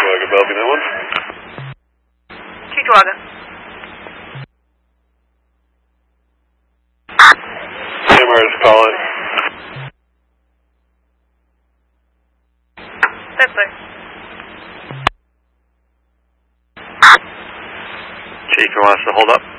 Cheektowaga, Bellevue 91. Cheektowaga. CMR is calling. That's it. Chief wants to hold up.